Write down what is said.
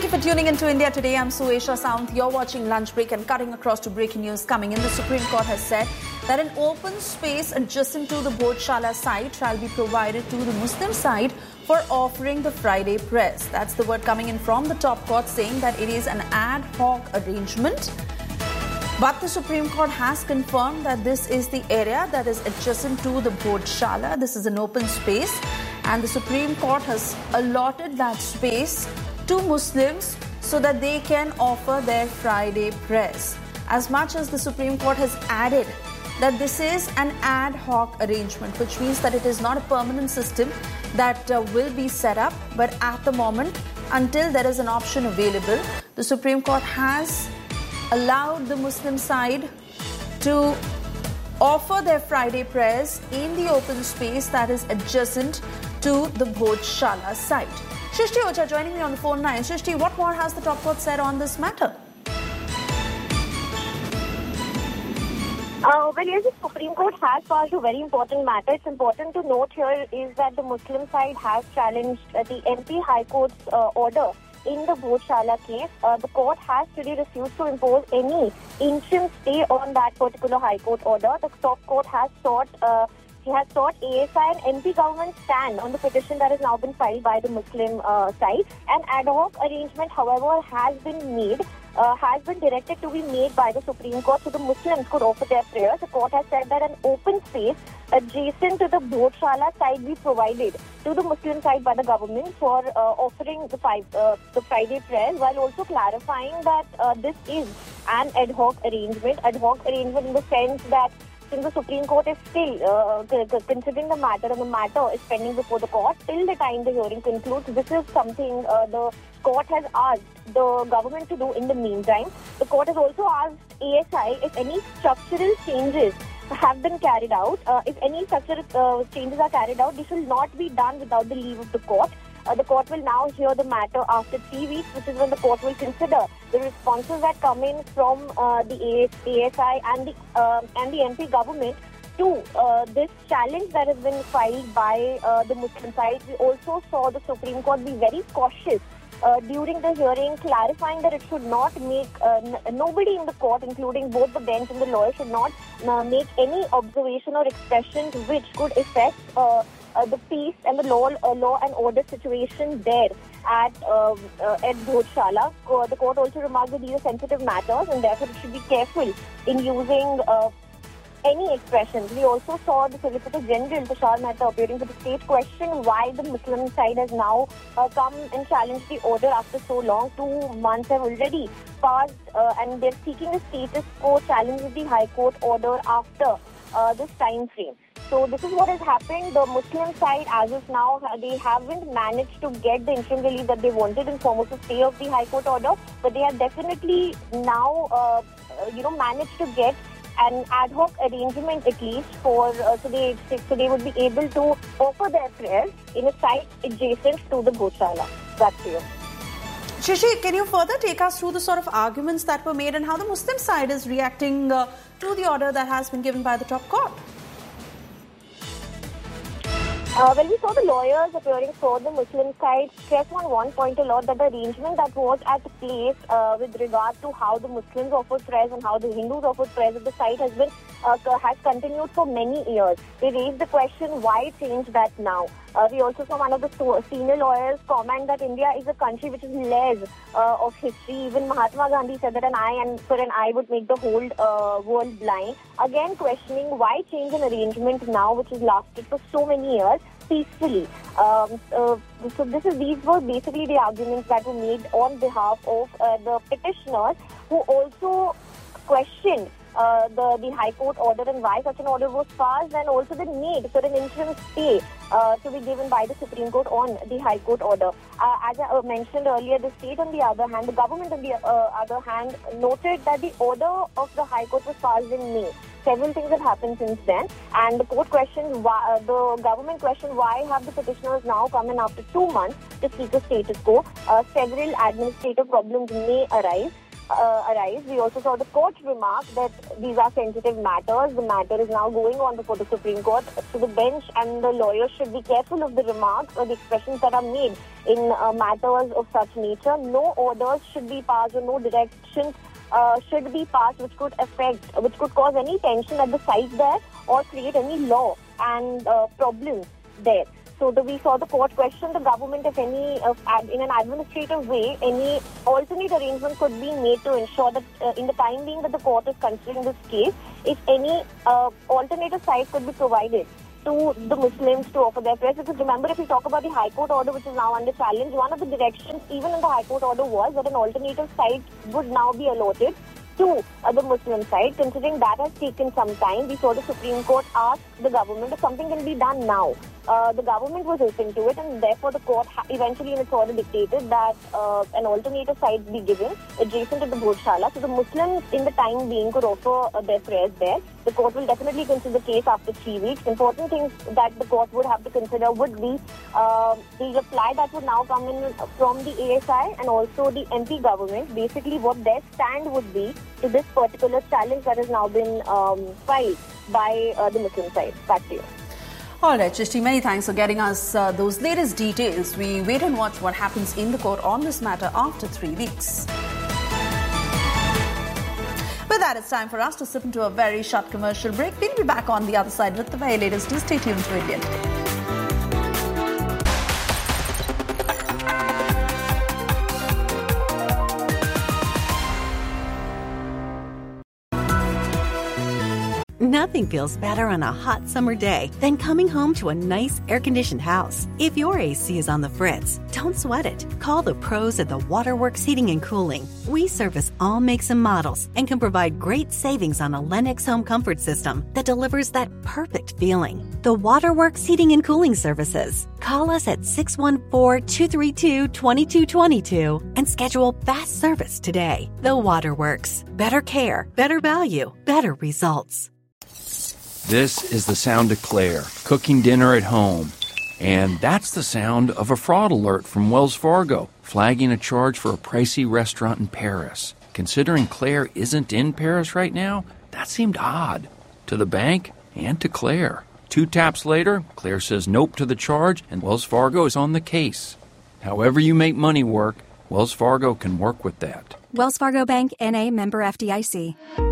Thank you for tuning into India Today. I'm Suesha Sound. You're watching Lunch Break and cutting across to breaking news coming in. The Supreme Court has said that an open space adjacent to the Bodhshala site shall be provided to the Muslim side for offering the Friday prayers. That's the word coming in from the top court saying that it is an ad hoc arrangement. But the Supreme Court has confirmed that this is the area that is adjacent to the Bodhshala. This is an open space and the Supreme Court has allotted that space to Muslims so that they can offer their Friday prayers. As much as the Supreme Court has added that this is an ad hoc arrangement, which means that it is not a permanent system that will be set up, but at the moment, until there is an option available, the Supreme Court has allowed the Muslim side to offer their Friday prayers in the open space that is adjacent to the Bodhshala site. Shrishti Ocha joining me on the phone line. Shrishti, what more has the top court said on this matter? Well, yes, the Supreme Court has passed a very important matter. It's important to note here is that the Muslim side has challenged the MP High Court's order in the Bodhshala case. The court has today refused to impose any interim stay on that particular High Court order. The top court has sought ASI and MP government stand on the petition that has now been filed by the Muslim side. An ad hoc arrangement, however, has been directed to be made by the Supreme Court so the Muslims could offer their prayers. The court has said that an open space adjacent to the Bodhshala side be provided to the Muslim side by the government for offering the Friday prayers, while also clarifying that this is an ad hoc arrangement. Ad hoc arrangement in the sense that since the Supreme Court is still considering the matter and the matter is pending before the court till the time the hearing concludes, this is something the court has asked the government to do in the meantime. The court has also asked ASI if any structural changes have been carried out. If any structural changes are carried out, this will not be done without the leave of the court. The court will now hear the matter after 3 weeks, which is when the court will consider the responses that come in from the ASI and the MP government to this challenge that has been filed by the Muslim side. We also saw the Supreme Court be very cautious during the hearing, clarifying that it should not make nobody in the court, including both the bench and the lawyer, should not make any observation or expressions which could affect the peace and the law and order situation there at Bodhshala. The court also remarked that these are sensitive matters and therefore it should be careful in using any expressions. We also saw the Solicitor General Tushar Mehta appearing for the state question why the Muslim side has now come and challenged the order after so long. 2 months have already passed and they're seeking a status quo challenge of the High Court order after this time frame. So this is what has happened. The Muslim side, as of now, they haven't managed to get the interim relief that they wanted in form of a stay of the High Court order, but they have definitely now, managed to get an ad hoc arrangement at least for so they would be able to offer their prayers in a site adjacent to the Bodhshala. Back to you. Shishi, can you further take us through the sort of arguments that were made and how the Muslim side is reacting to the order that has been given by the top court? Well, we saw the lawyers appearing for the Muslim side stress on one point a lot, that the arrangement that was at place with regard to how the Muslims offered prayers and how the Hindus offered prayers at the site has continued for many years. They raised the question why change that now. We also saw one of the senior lawyers comment that India is a country which is less of history. Even Mahatma Gandhi said that an eye would make the whole world blind. Again, questioning why change an arrangement now which has lasted for so many years peacefully. So these were basically the arguments that were made on behalf of the petitioners, who also questioned the High Court order and why such an order was passed, and also the need for an interim stay to be given by the Supreme Court on the High Court order. As I mentioned earlier, the state on the other hand, the government on the other hand, noted that the order of the High Court was passed in May. Several things have happened since then, and the court questioned the government questioned why have the petitioners now come in after 2 months to seek a status quo. Several administrative problems may arise. arise. We also saw the court remark that these are sensitive matters. The matter is now going on before the Supreme Court. So the bench and the lawyers should be careful of the remarks or the expressions that are made in matters of such nature. No orders should be passed or no directions should be passed which could cause any tension at the site there or create any law and problems there. So we saw the court question the government if any, in an administrative way, any alternate arrangement could be made to ensure that in the time being that the court is considering this case, if any alternative site could be provided to the Muslims to offer their prayers. Because remember, if we talk about the High Court order which is now under challenge, one of the directions even in the High Court order was that an alternative site would now be allotted to the Muslim side. Considering that has taken some time, we saw the Supreme Court ask the government if something can be done now. The government was open to it, and therefore the court eventually in its order dictated that an alternative site be given adjacent to the Bhodshala. So the Muslims in the time being could offer their prayers there. The court will definitely consider the case after 3 weeks. Important things that the court would have to consider would be the reply that would now come in from the ASI and also the MP government, basically what their stand would be to this particular challenge that has now been filed by the Muslim side. Back to you. All right, Shrishti, many thanks for getting us those latest details. We wait and watch what happens in the court on this matter after 3 weeks. With that, it's time for us to slip into a very short commercial break. We'll be back on the other side with the very latest. Do stay tuned to India Today. Nothing feels better on a hot summer day than coming home to a nice air-conditioned house. If your AC is on the fritz, don't sweat it. Call the pros at the Waterworks Heating and Cooling. We service all makes and models and can provide great savings on a Lennox home comfort system that delivers that perfect feeling. The Waterworks Heating and Cooling Services. Call us at 614-232-2222 and schedule fast service today. The Waterworks. Better care, better value, better results. This is the sound of Claire, cooking dinner at home. And that's the sound of a fraud alert from Wells Fargo, flagging a charge for a pricey restaurant in Paris. Considering Claire isn't in Paris right now, that seemed odd. To the bank and to Claire. 2 taps later, Claire says nope to the charge, and Wells Fargo is on the case. However you make money work, Wells Fargo can work with that. Wells Fargo Bank, N.A., member FDIC.